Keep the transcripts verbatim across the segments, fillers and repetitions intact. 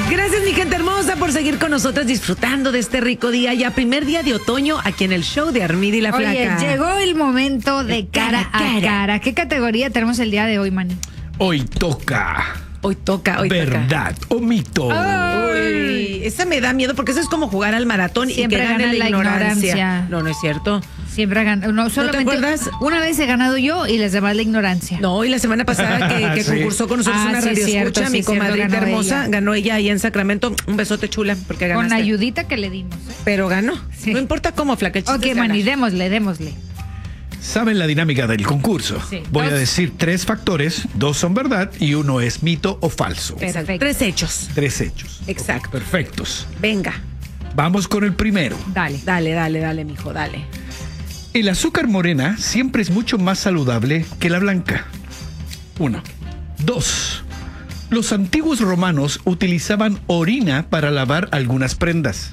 Gracias, mi gente hermosa, por seguir con nosotros disfrutando de este rico día, ya primer día de otoño aquí en el show de Armida y la Flaca. Oye, llegó el momento de De cara cara, a a cara. cara. ¿Qué categoría tenemos el día de hoy, Manny? Hoy toca Hoy toca, hoy verdad o mito. toca. Uy, esa me da miedo porque eso es como jugar al maratón Siempre y que gane gana la, la ignorancia. ignorancia. No, no es cierto. Siempre ha ganado. No, solamente acuerdas? Una vez he ganado yo y las demás la ignorancia. No, y la semana pasada que, que Sí. concursó con nosotros Ah, una sí, radio cierto, escucha, sí, mi cierto, comadrita ganó hermosa, ella. ganó ella ahí en Sacramento. Un besote chula, porque ganaste. Con ayudita que le dimos. ¿eh? Pero ganó. Sí. No importa cómo, Flaca, el chiste Ok, es ganar. Manny, démosle, démosle. ¿Saben la dinámica del concurso? Sí. Voy a Dos. decir tres factores, dos son verdad y uno es mito o falso. Exacto. Perfecto. Tres hechos. Tres hechos. Exacto. Ok, perfectos. Venga, Vamos con el primero. Dale. dale, dale, dale, mijo, dale. El azúcar morena siempre es mucho más saludable que la blanca. Uno. Dos. Los antiguos romanos utilizaban orina para lavar algunas prendas.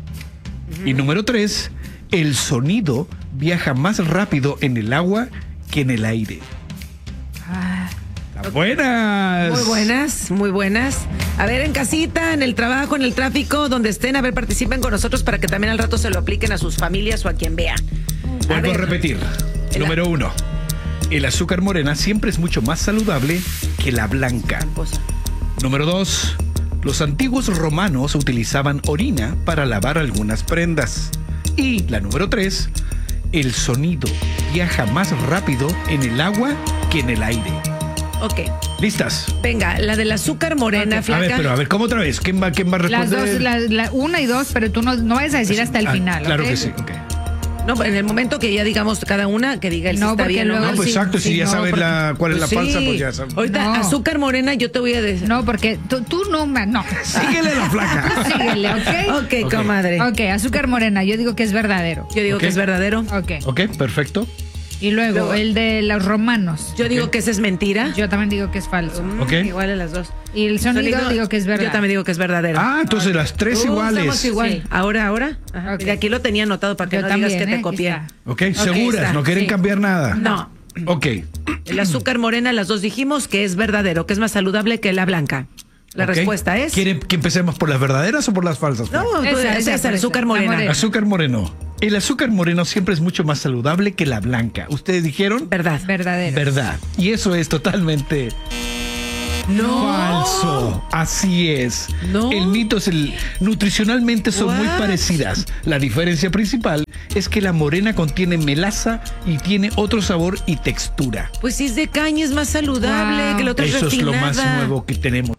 Y número tres. El sonido viaja más rápido en el agua que en el aire. Ah, ¡Están buenas! Muy buenas, muy buenas. A ver, en casita, en el trabajo, en el tráfico, donde estén, a ver, participen con nosotros para que también al rato se lo apliquen a sus familias o a quien vea. Vuelvo a, ver. repetir. El- Número uno. El azúcar morena siempre es mucho más saludable que la blanca. Pues, Número dos. Los antiguos romanos utilizaban orina para lavar algunas prendas. Y la número tres. El sonido viaja más rápido en el agua que en el aire. ok, ¿Listas? venga, la del azúcar morena, Ok. Flaca. A ver, pero a ver, ¿cómo otra vez? ¿Quién va, quién va a las responder? dos, la, la- una y dos, pero tú no, no vayas a decir hasta el Ah, final. Claro ¿ok? que sí, ok. No, en el momento que ya digamos cada una, que diga el si No, está porque bien o luego no. No, pues sí, exacto, si sí, ya no, sabes porque- la, cuál es la Pues falsa, sí. pues ya sabes. Ahorita, No. azúcar morena, yo te voy a decir. No, porque tú, tú no, ma- no. Síguele la flaca. Síguele, ¿ok? Ok, Ok. comadre. Ok, azúcar morena, yo digo que es verdadero. Yo digo Ok. que es verdadero. Ok. Ok, perfecto. Y luego, Luego- el de los romanos. Yo digo Ok. que esa es mentira. Yo también digo que es falso. Mm, Ok. Igual a las dos. Y el sonido, digo que es verdad. Yo también digo que es verdadero. Ah, entonces las tres Uh, iguales. estamos igual. Sí. Ahora, ahora. Ajá. Ok. Mira, aquí lo tenía anotado para que Yo no también, digas que ¿eh? te copié. Aquí está. Ok, seguras, está, no quieren sí. cambiar nada. No. Ok. El azúcar morena, las dos dijimos que es verdadero, que es más saludable que la blanca. La ok. respuesta es. ¿Quieren que empecemos por las verdaderas o por las falsas? No, Fran? tú- Esa, esa, esa, es el esa, azúcar la morena. morena. Azúcar moreno. El azúcar moreno siempre es mucho más saludable que la blanca. ¿Ustedes dijeron? Verdad. Verdadero. Verdad. Y eso es totalmente No. falso. Así es. No. El mito es el... Nutricionalmente son muy What? parecidas. La diferencia principal es que la morena contiene melaza y tiene otro sabor y textura. Pues si es de caña es más saludable Wow. que la otra es Eso es lo más refinada. nuevo que tenemos.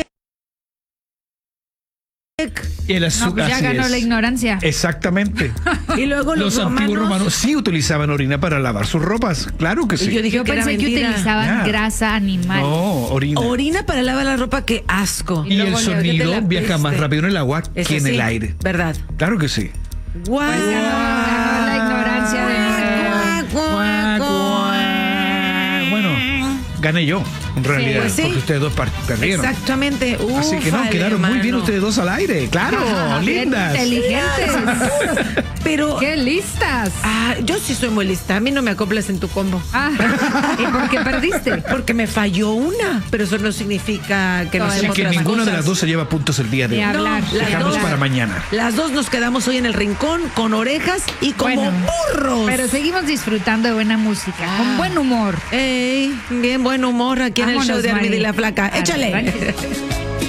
Heck. El No, azúcar. pues ya así ganó es. la ignorancia. Exactamente. Y luego los, Los antiguos romanos sí utilizaban orina para lavar sus ropas. Claro que Y yo sí. dije Yo que era pensé que mentira. utilizaban Ya. grasa animal. No, orina. Orina para lavar la ropa, qué asco. Y el luego le- yo te sonido la viaja más peste. rápido en el agua Ese que en sí, el aire. Verdad. Claro que sí. Guau. Pues ganó, ganó la ignorancia de- Guau, guau, guau. Bueno, gané yo, en realidad, pues sí. porque ustedes dos par- perdieron. Exactamente. Así que no, Ufale, quedaron muy bien mano. ustedes dos al aire. Claro, Ah, qué lindas. inteligentes. Pero ¡Qué listas! ah, yo sí soy muy lista. A mí no me acoplas en tu combo. Ah, ¿y por qué perdiste? Porque me falló una. Pero eso no significa que no Así Así seamos que las ninguna de cosas. las dos se lleva puntos el día de Ni hoy. hablar. las Dejamos dos- para mañana. Las dos nos quedamos hoy en el rincón con orejas y como Bueno, burros. Pero seguimos disfrutando de buena música, Ah. con buen humor. Ey, bien buen humor aquí en el Vámonos, show de Armida y Mari. la Flaca. Échale. Arranque.